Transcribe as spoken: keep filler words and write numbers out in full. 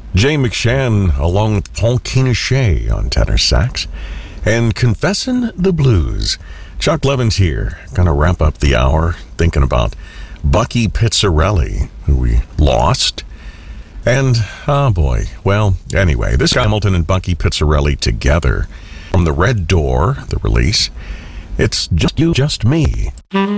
Jay McShann along with Paul Keenan on tenor sax and Confessin' the Blues. Chuck Levin's here. Gonna wrap up the hour thinking about Bucky Pizzarelli, who we lost. And, oh boy, well, anyway, this Hamilton and Bucky Pizzarelli together from the Red Door, the release. It's Just You, Just Me.